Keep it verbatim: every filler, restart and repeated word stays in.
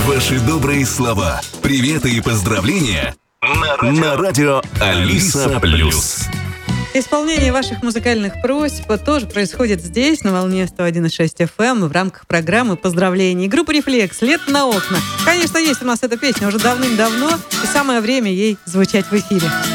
Ваши добрые слова, приветы и поздравления на радио, на радио Алиса Плюс. Исполнение ваших музыкальных просьб тоже происходит здесь, на волне сто один и шесть эф эм, в рамках программы поздравлений. Группа «Рефлекс», «Лето на окна». Конечно, есть у нас эта песня уже давным-давно, и самое время ей звучать в эфире.